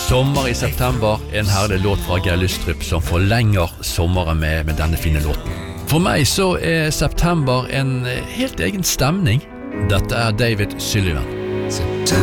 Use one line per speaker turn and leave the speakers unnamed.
Sommer i september, en herlig låt fra Geir Lystrup som forlenger sommeren med denne fine låten. For meg så september en helt egen stemning. Dette David Sullivan.
September